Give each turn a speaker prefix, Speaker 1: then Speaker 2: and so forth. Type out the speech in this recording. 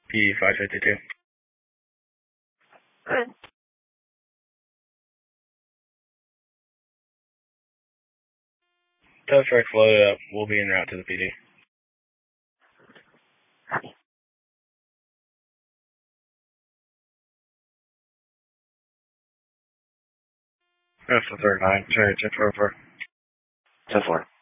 Speaker 1: P552.
Speaker 2: Good.
Speaker 1: Tow truck's loaded up. We'll be en route to the PD.
Speaker 2: Copy.
Speaker 1: That's the third line. Sorry, 10-4.
Speaker 3: 10-4.